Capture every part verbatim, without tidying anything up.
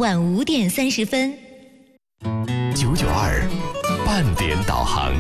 晚五点三十分。 九九二半点导航。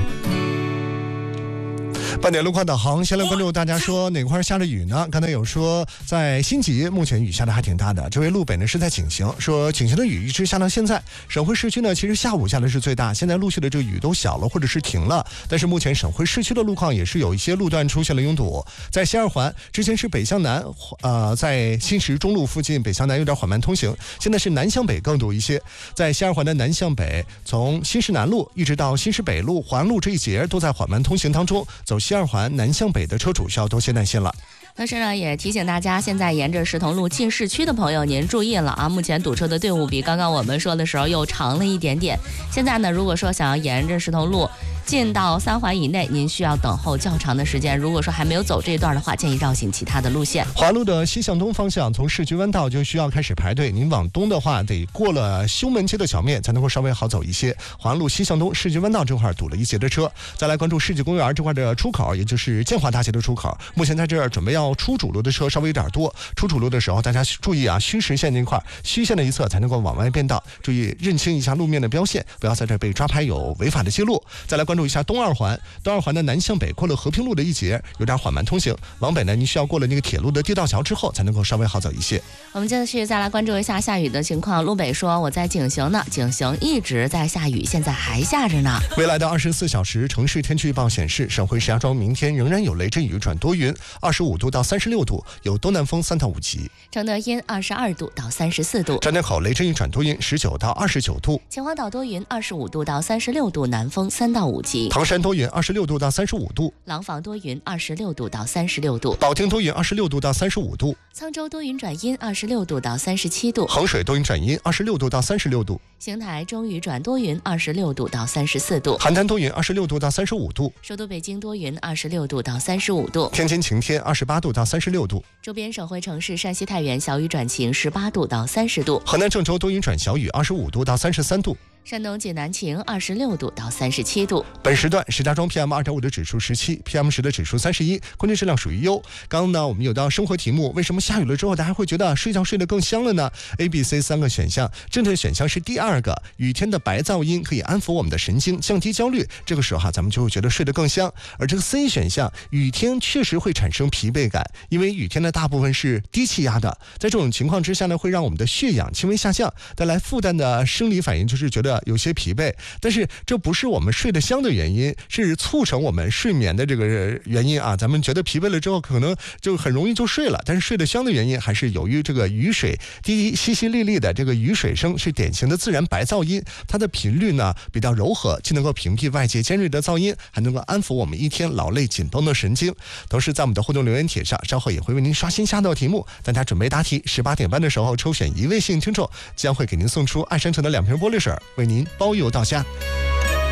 半点路况导航，先来关注大家说哪块下着雨呢？刚才有说在新集目前雨下的还挺大的，这位路北呢是在景行，说景行的雨一直下到现在。省会市区呢其实下午下的是最大，现在陆续的这个雨都小了或者是停了，但是目前省会市区的路况也是有一些路段出现了拥堵。在西二环之前是北向南，呃，在新石中路附近北向南有点缓慢通行，现在是南向北更堵一些。在西二环的南向北，从新石南路一直到新石北路、环路这一节都在缓慢通行当中，走西二环南向北的车主需要多些耐心了。 同时呢，也提醒大家，现在沿着石头路进市区的朋友您注意了啊！目前堵车的队伍比刚刚我们说的时候又长了一点点。现在呢，如果说想要沿着石头路进到三环以内，您需要等候较长的时间。如果说还没有走这一段的话，建议绕行其他的路线。 华路的西向东方向，从市局弯道就需要开始排队。您往东的话，得过了修门街的小面才能够稍微好走一些。华路西向东市局弯道这块堵了一节的车。再来关注世纪公园这块的出口，也就是建华大街的出口。目前在这儿准备要出主路的车稍微有点多，出主路的时候大家注意啊，虚实线那块虚线的一侧才能够往外变道，注意认清一下路面的标线，不要在这儿被抓拍有违法的记录。再来关注一下东二环，东二环的南向北过了和平路的一节有点缓慢通行，往北呢你需要过了那个铁路的地道桥之后才能够稍微好走一些。 我们继续再来关注一下下雨的情况。路北说我在景行呢，景行一直在下雨，现在还下着呢。 未来的二十四小时城市天气预报显示，省会石家庄明天仍然有雷阵雨转多云，二十五度到三十六度，有东南风三到五级。 承德阴二十二度到三十四度。 张家口雷阵雨转多云，十九到二十九度。 秦皇岛多云，二十五度到三十六度，南风三到五级。 唐山多云，二十六度到三十五度。 廊坊多云，二十六度到三十六度。 保定多云，二十六度到三十五度。 沧州多云转阴，二十六度到三十七度。 衡水多云转阴，二十六度到三十六度。 邢台中雨转多云，二十六度到三十四度。 邯郸多云，二十六度到三十五度。 首都北京多云，二十六度到三十五度。 天津晴天，二十八度到三十六度。 周边省会城市山西太原小雨转晴，十八度到三十度。 河南郑州多云转小雨，二十五度到三十三度。 山东济南晴，二十六度到三十七度。 本时段石家庄 P M 二点五 的指数十七 ，P M 十 的指数三十一，空气质量属于优。刚刚呢，我们有到生活题目，为什么下雨了之后大家会觉得睡觉睡得更香了呢 ？A、B、C 三个选项，正确选项是第二个，雨天的白噪音可以安抚我们的神经，降低焦虑，这个时候哈、啊，咱们就会觉得睡得更香。而这个 C 选项，雨天确实会产生疲惫感，因为雨天的大部分是低气压的，在这种情况之下呢，会让我们的血氧轻微下降，带来负担的生理反应就是觉得有些疲惫。但是这不是我们睡得香的原因，是促成我们睡眠的这个原因啊。咱们觉得疲惫了之后，可能就很容易就睡了，但是睡得香的原因还是由于这个雨水滴淅淅沥沥的这个雨水声是典型的自然白噪音，它的频率呢比较柔和，既能够屏蔽外界尖锐的噪音，还能够安抚我们一天劳累紧绷的神经。同时在我们的互动留言帖上，稍后也会为您刷新下道题目，大家准备答题，十八点半的时候抽选一位幸运听众，将会给您送出爱山城的两瓶玻璃水，为您包邮到家。